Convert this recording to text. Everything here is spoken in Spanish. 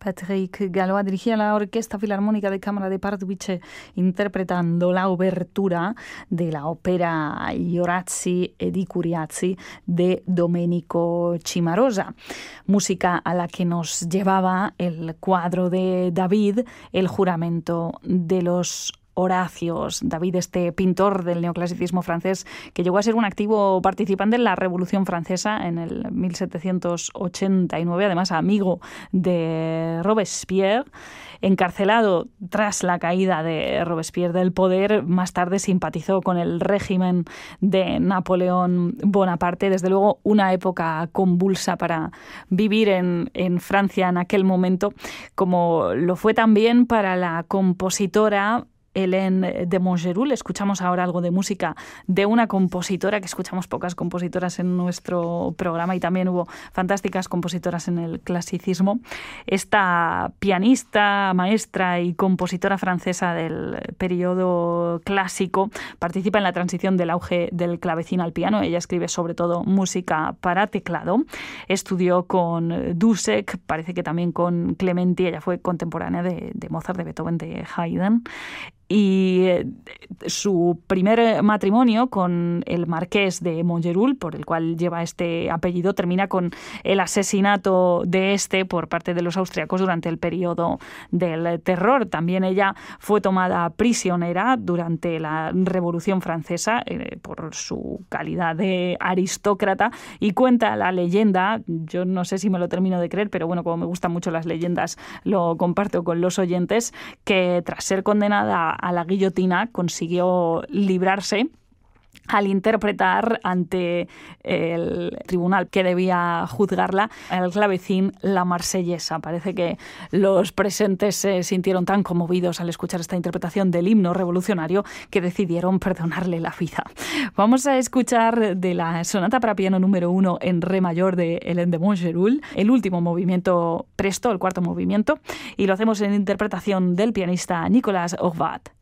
Patrick Galois dirigía la Orquesta Filarmónica de Cámara de Pardubice interpretando la obertura de la ópera Gli Orazzi ed i Curiazi de Domenico Cimarosa, música a la que nos llevaba el cuadro de David, El juramento de los Horacios. David, este pintor del neoclasicismo francés que llegó a ser un activo participante en la Revolución Francesa en el 1789, además amigo de Robespierre, encarcelado tras la caída de Robespierre del poder, más tarde simpatizó con el régimen de Napoleón Bonaparte. Desde luego, una época convulsa para vivir en Francia en aquel momento, como lo fue también para la compositora Hélène de Montgeroul. Escuchamos ahora algo de música de una compositora, que escuchamos pocas compositoras en nuestro programa y también hubo fantásticas compositoras en el clasicismo. Esta pianista, maestra y compositora francesa del periodo clásico participa en la transición del auge del clavecín al piano. Ella escribe sobre todo música para teclado. Estudió con Dussek, parece que también con Clementi. Ella fue contemporánea de Mozart, de Beethoven, de Haydn. Y su primer matrimonio con el marqués de Montgeroul, por el cual lleva este apellido, termina con el asesinato de este por parte de los austriacos durante el periodo del terror. También ella fue tomada prisionera durante la Revolución Francesa por su calidad de aristócrata, y cuenta la leyenda, yo no sé si me lo termino de creer, pero bueno, como me gustan mucho las leyendas, lo comparto con los oyentes, que tras ser condenada a la guillotina consiguió librarse al interpretar ante el tribunal que debía juzgarla el clavecín La Marsellesa. Parece que los presentes se sintieron tan conmovidos al escuchar esta interpretación del himno revolucionario que decidieron perdonarle la vida. Vamos a escuchar de la sonata para piano número 1 en re mayor de Hélène de Montgeroul, el último movimiento presto, el cuarto movimiento, y lo hacemos en interpretación del pianista Nicolas Horvat.